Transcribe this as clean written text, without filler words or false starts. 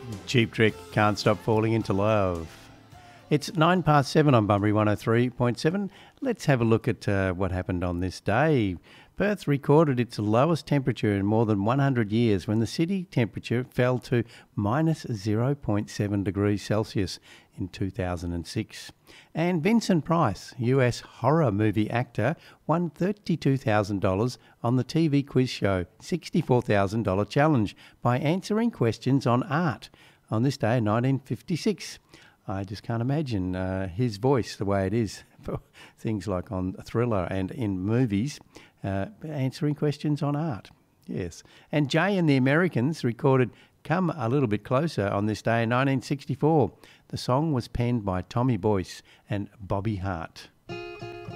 Cheap Trick, Can't Stop Falling Into Love. It's 7:09 on Bunbury 103.7. Let's have a look at what happened on this day. Perth recorded its lowest temperature in more than 100 years when the city temperature fell to minus 0.7 degrees Celsius in 2006. And Vincent Price, US horror movie actor, won $32,000 on the TV quiz show $64,000 Challenge by answering questions on art on this day in 1956. I just can't imagine his voice the way it is for things like on Thriller and in movies, answering questions on art. Yes. And Jay and the Americans recorded Come a Little Bit Closer on this day in 1964. The song was penned by Tommy Boyce and Bobby Hart.